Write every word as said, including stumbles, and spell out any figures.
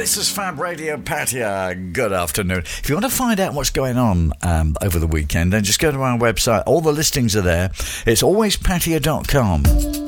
This is Fab Radio Pattaya. Good afternoon. If you want to find out what's going on um, over the weekend, then just go to our website. All the listings are there. It's always pattaya dot com.